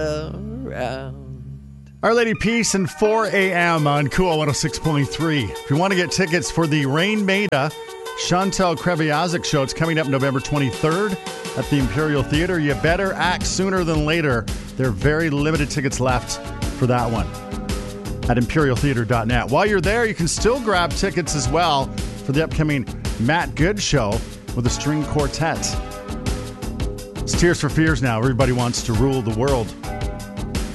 Our Lady Peace and 4 a.m. on Cool 106.3. If you want to get tickets for the Rain Maida Chantal Kreviazuk show, it's coming up November 23rd at the Imperial Theater. You better act sooner than later. There are very limited tickets left for that one at imperialtheater.net. While you're there, you can still grab tickets as well for the upcoming Matt Good show with a string quartet. It's Tears for Fears now. Everybody wants to rule the world.